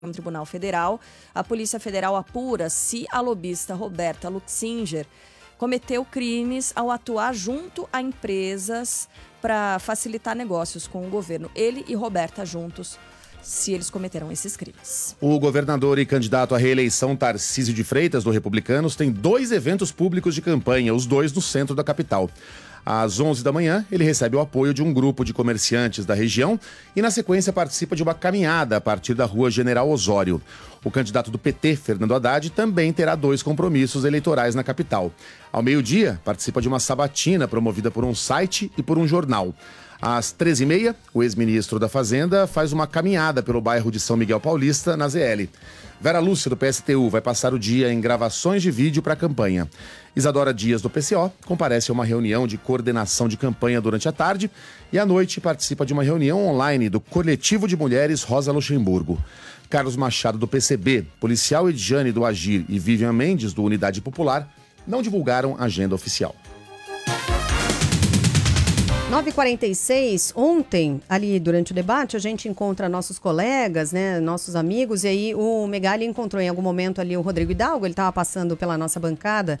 no Tribunal Federal. A Polícia Federal apura se a lobista Roberta Luxinger cometeu crimes ao atuar junto a empresas para facilitar negócios com o governo. Ele e Roberta juntos, se eles cometeram esses crimes. O governador e candidato à reeleição Tarcísio de Freitas, do Republicanos, tem 2 eventos públicos de campanha, os 2 no centro da capital. Às 11 da manhã, ele recebe o apoio de um grupo de comerciantes da região e, na sequência, participa de uma caminhada a partir da Rua General Osório. O candidato do PT, Fernando Haddad, também terá 2 compromissos eleitorais na capital. Ao meio-dia, participa de uma sabatina promovida por um site e por um jornal. Às 13h30, o ex-ministro da Fazenda faz uma caminhada pelo bairro de São Miguel Paulista, na ZL. Vera Lúcia, do PSTU, vai passar o dia em gravações de vídeo para a campanha. Isadora Dias, do PCO, comparece a uma reunião de coordenação de campanha durante a tarde e à noite participa de uma reunião online do Coletivo de Mulheres Rosa Luxemburgo. Carlos Machado, do PCB, policial Edjane, do Agir e Vivian Mendes, do Unidade Popular, não divulgaram agenda oficial. 9h46, ontem, ali durante o debate, a gente encontra nossos colegas, né, nossos amigos, e aí o Megali encontrou em algum momento ali o Rodrigo Hidalgo, ele estava passando pela nossa bancada,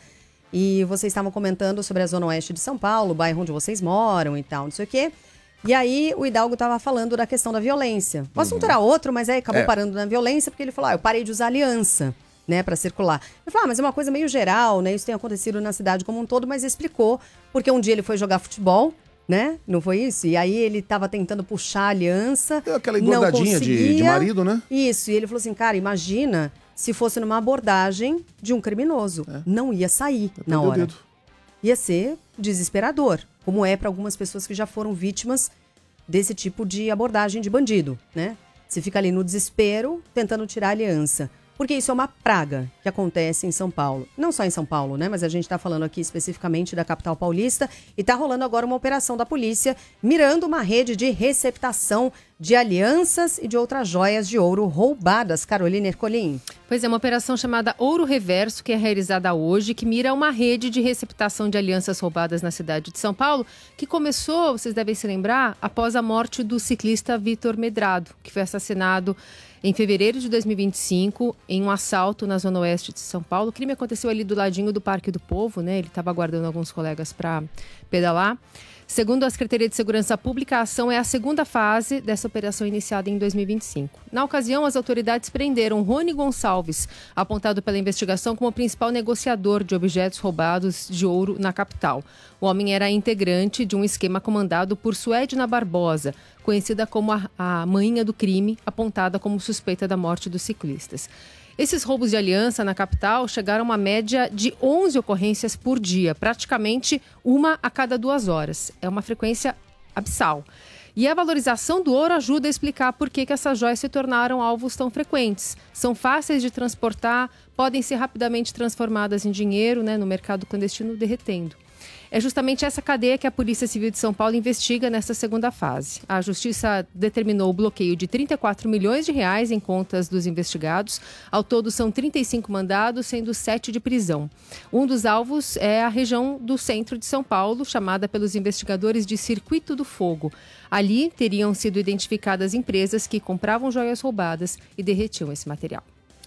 e vocês estavam comentando sobre a Zona Oeste de São Paulo, o bairro onde vocês moram e tal, não sei o quê. E aí o Hidalgo estava falando da questão da violência. O assunto era outro, mas aí acabou parando na violência, porque ele falou, eu parei de usar aliança, né, para circular. Ele falou, mas é uma coisa meio geral, né, isso tem acontecido na cidade como um todo, mas explicou, porque um dia ele foi jogar futebol, né? Não foi isso? E aí ele tava tentando puxar a aliança. Aquela engordadinha de marido, né? Isso. E ele falou assim, cara, imagina se fosse numa abordagem de um criminoso. Não ia sair na hora. Ia ser desesperador, como é para algumas pessoas que já foram vítimas desse tipo de abordagem de bandido, né? Você fica ali no desespero, tentando tirar a aliança. Porque isso é uma praga que acontece em São Paulo. Não só em São Paulo, né? Mas a gente está falando aqui especificamente da capital paulista. E está rolando agora uma operação da polícia mirando uma rede de receptação de alianças e de outras joias de ouro roubadas. Carolina Ercolim. Pois é, uma operação chamada Ouro Reverso, que é realizada hoje, que mira uma rede de receptação de alianças roubadas na cidade de São Paulo, que começou, vocês devem se lembrar, após a morte do ciclista Vitor Medrado, que foi assassinado em fevereiro de 2025, em um assalto na Zona Oeste de São Paulo. O crime aconteceu ali do ladinho do Parque do Povo, né? Ele estava aguardando alguns colegas para pedalar. Segundo a Secretaria de Segurança Pública, a ação é a segunda fase dessa operação iniciada em 2025. Na ocasião, as autoridades prenderam Rony Gonçalves, apontado pela investigação como o principal negociador de objetos roubados de ouro na capital. O homem era integrante de um esquema comandado por Suedna Barbosa, conhecida como a manhinha do crime, apontada como suspeita da morte dos ciclistas. Esses roubos de aliança na capital chegaram a uma média de 11 ocorrências por dia, praticamente uma a cada 2 horas. É uma frequência abissal. E a valorização do ouro ajuda a explicar por que essas joias se tornaram alvos tão frequentes. São fáceis de transportar, podem ser rapidamente transformadas em dinheiro, né, no mercado clandestino, derretendo. É justamente essa cadeia que a Polícia Civil de São Paulo investiga nessa segunda fase. A Justiça determinou o bloqueio de 34 milhões de reais em contas dos investigados. Ao todo, são 35 mandados, sendo 7 de prisão. Um dos alvos é a região do centro de São Paulo, chamada pelos investigadores de Circuito do Fogo. Ali teriam sido identificadas empresas que compravam joias roubadas e derretiam esse material.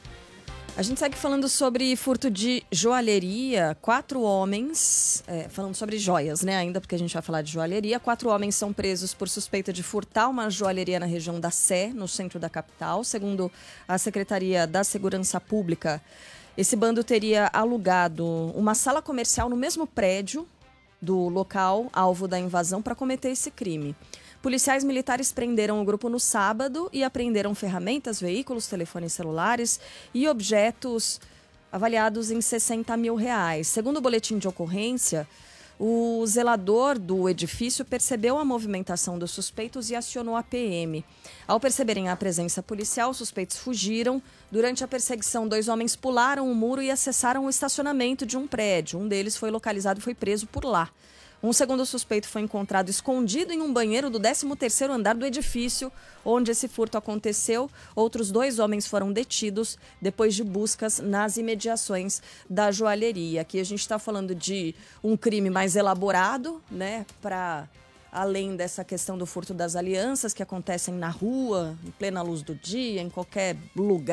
A gente segue falando sobre furto de joalheria. 4 homens, falando sobre joias, né? Ainda porque a gente vai falar de joalheria. 4 homens são presos por suspeita de furtar uma joalheria na região da Sé, no centro da capital. Segundo a Secretaria da Segurança Pública, esse bando teria alugado uma sala comercial no mesmo prédio do local alvo da invasão para cometer esse crime. Policiais militares prenderam o grupo no sábado e apreenderam ferramentas, veículos, telefones celulares e objetos avaliados em R$60 mil. Segundo o boletim de ocorrência, o zelador do edifício percebeu a movimentação dos suspeitos e acionou a PM. Ao perceberem a presença policial, os suspeitos fugiram. Durante a perseguição, 2 homens pularam o muro e acessaram o estacionamento de um prédio. Um deles foi localizado e foi preso por lá. Um segundo suspeito foi encontrado escondido em um banheiro do 13º andar do edifício onde esse furto aconteceu. Outros 2 homens foram detidos depois de buscas nas imediações da joalheria. Aqui a gente está falando de um crime mais elaborado, né, para além dessa questão do furto das alianças que acontecem na rua, em plena luz do dia, em qualquer lugar.